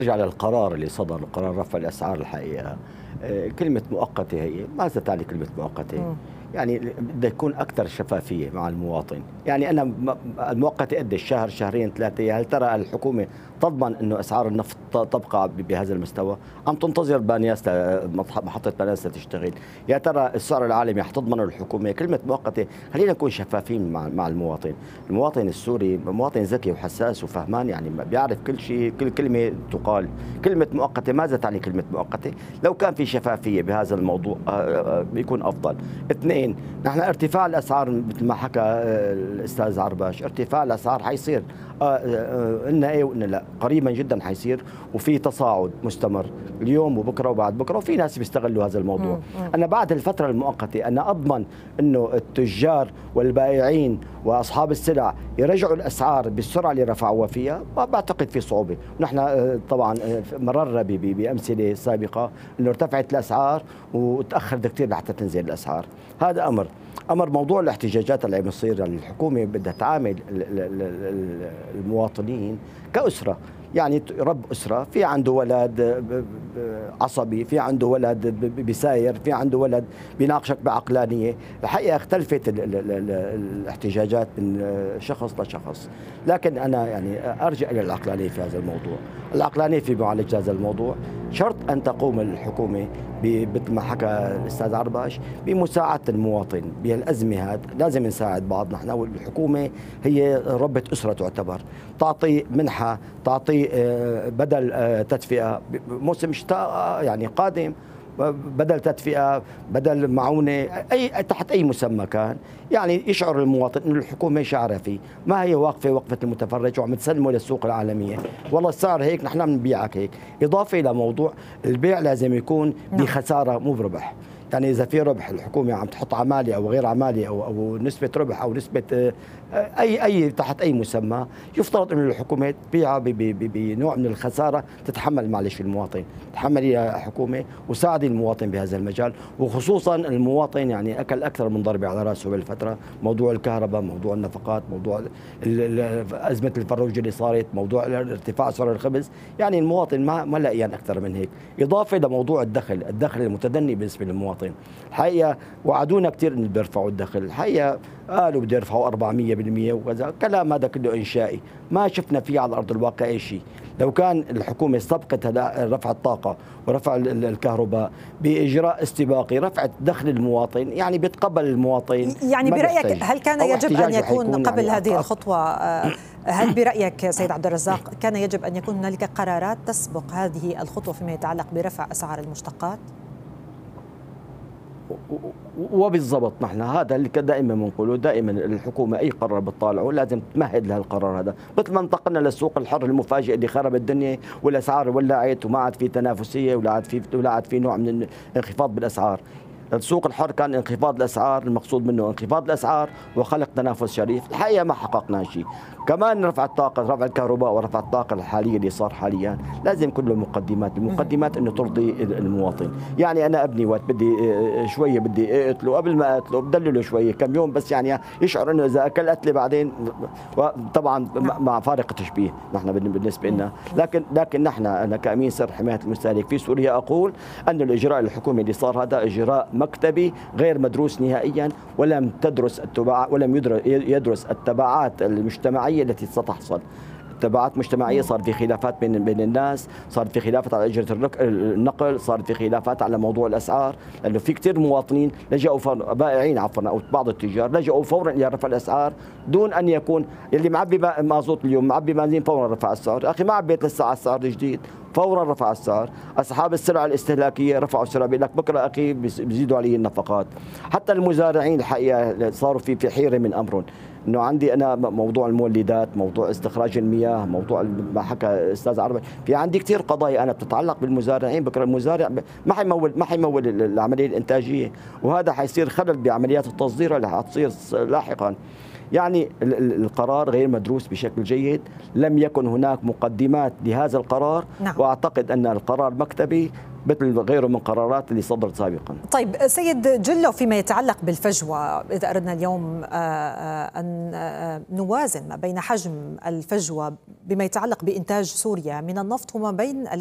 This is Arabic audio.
نرجع للقرار اللي صدر، قرار رفع الأسعار الحقيقة. كلمة مؤقتة هي، ماذا تعني كلمة مؤقتة؟ يعني بده يكون أكثر شفافية مع المواطن. يعني أنا المؤقتة قد الشهر شهرين ثلاثة، هل ترى الحكومة تضمن أنه أسعار النفط تبقى بهذا المستوى؟ عم تنتظر بانياس محطة بانياس تشتغل. يا ترى السعر العالمي حتضمنه الحكومة؟ كلمة مؤقتة، خلينا نكون شفافين مع المواطن. المواطن السوري مواطن ذكي وحساس وفهمان، يعني بيعرف كل شيء، كل كلمة تقال. كلمة مؤقتة، ماذا تعني كلمة مؤقتة؟ لو كان في شفافية بهذا الموضوع بيكون أفضل. اثنين، نحن ارتفاع الأسعار مثل ما حكى الأستاذ عرباش، ارتفاع الأسعار حيصير قلنا ايه وقلنا لا، قريبا جدا حيصير، وفي تصاعد مستمر اليوم وبكره وبعد بكره، وفي ناس بيستغلوا هذا الموضوع. انا بعد الفتره المؤقته انا اضمن انه التجار والبائعين واصحاب السلع يرجعوا الاسعار بالسرعه اللي رفعوها فيها، بعتقد في صعوبه. ونحن طبعا مررنا بامثله سابقه انه ارتفعت الاسعار وتاخر كثير لحتى تنزل الاسعار. هذا امر موضوع الاحتجاجات اللي عم يصير، الحكومه بدها تعامل المواطنين كأسرة. يعني رب أسرة، في عنده ولد عصبي، في عنده ولد بيساير، في عنده ولد بيناقشك بعقلانية. الحقيقة اختلفت الاحتجاجات من شخص لشخص، لكن أنا يعني أرجع إلى العقلانية في هذا الموضوع. العقلانية في معالجة هذا الموضوع شرط أن تقوم الحكومة مثل ما حكى الأستاذ عرباش بمساعدة المواطن بهالأزمة. هذه لازم نساعد بعض. نحن والحكومة هي ربة أسرة تعتبر، تعطي منحة، تعطي بدل تدفئة موسم شتاء يعني قادم، بدل تدفئة، بدل معونة، تحت أي مسمى كان، يعني يشعر المواطن أن الحكومة شعرها فيه، ما هي واقفة وقفة المتفرج وعم تسلمه للسوق العالمية. والله السعر هيك نحن بنبيعك هيك. إضافة إلى موضوع البيع لازم يكون بخسارة مو بربح. يعني إذا في ربح الحكومة عم تحط عمالة أو غير عمالة أو نسبة ربح أو نسبة أي تحت أي مسمى، يفترض أن الحكومة تبيعها بنوع من الخسارة تتحمل معلش المواطن، تحمل يا حكومة وساعدي المواطن بهذا المجال. وخصوصا المواطن يعني أكل أكثر من ضربة على رأسه بالفترة، موضوع الكهرباء، موضوع النفقات، موضوع أزمة الفروج اللي صارت، موضوع ارتفاع سعر الخبز. يعني المواطن ما لقيان أكثر من هيك. إضافة لموضوع الدخل المتدني بالنسبة للمواطن. الحقيقة وعدونا كثير انه بيرفعوا الدخل، الحقيقة قالوا بده يرفعوا 400% وكذا، كلام هذا كله انشائي، ما شفنا فيه على ارض الواقع اي شيء. لو كان الحكومة استبقت رفع الطاقة ورفع الكهرباء باجراء استباقي، رفعت دخل المواطن، يعني بيتقبل المواطن. يعني برأيك هل كان يجب ان يكون قبل يعني هذه الخطوة، هل برأيك سيد عبد الرزاق كان يجب ان يكون هنالك قرارات تسبق هذه الخطوة فيما يتعلق برفع اسعار المشتقات؟ وبالضبط نحن هذا اللي دائما بنقوله، دائما الحكومه اي قرار بتطالعه لازم تمهد لهالقرار هذا. مثل ما انتقلنا للسوق الحر المفاجئ اللي خرب الدنيا والاسعار ولعت وما عاد في تنافسيه ولا عاد في نوع من الانخفاض بالاسعار. السوق الحر كان انخفاض الاسعار، المقصود منه انخفاض الاسعار وخلق تنافس شريف. الحقيقه ما حققنا شيء. كمان رفع الطاقه، رفع الكهرباء ورفع الطاقه الحاليه اللي صار حاليا، لازم كله المقدمات انه ترضي المواطن. يعني انا ابني وقت بدي شويه بدي اقتله، قبل ما اقتله بدلله شويه كم يوم بس، يعني يشعر انه اذا اكل قتله بعدين، طبعا مع فارق التشبيه نحن بالنسبه لنا. لكن نحن انا كامين سر حمايه المستهلك في سوريا اقول ان الاجراء الحكومي اللي صار هذا اجراء مكتبي غير مدروس نهائيا، ولم يدرس التبعات المجتمعيه التي ستحصل. تبعات مجتمعيه، صار في خلافات بين الناس، صار في خلافات على اجره النقل، صار في خلافات على موضوع الاسعار، لانه في كثير مواطنين لجأوا بائعين او بعض التجار لجأوا فورا الى رفع الاسعار دون ان يكون اللي معبي مازوت اليوم معبي بنزين فورا رفع السعر. اخي ما عبيت لسه السعر الجديد فورا رفع السعر. اصحاب السلع الاستهلاكيه رفعوا السعر، بيقول لك بكره اخي بيزيدوا علي النفقات. حتى المزارعين الحقيقه صاروا في حيره من امرهم، انه عندي انا موضوع المولدات، موضوع استخراج المياه، موضوع ما حكى الاستاذ عربي، في عندي كثير قضايا انا بتتعلق بالمزارعين. بكره المزارع ما حيمول العمليه الانتاجيه، وهذا حيصير خلل بعمليات التصدير اللي حتصير لاحقا. يعني القرار غير مدروس بشكل جيد، لم يكن هناك مقدمات لهذا القرار. نعم. واعتقد ان القرار مكتبي مثل غيره من قرارات اللي صدرت سابقا. طيب سيد جلو، فيما يتعلق بالفجوة، إذا أردنا اليوم أن نوازن ما بين حجم الفجوة بما يتعلق بإنتاج سوريا من النفط وما بين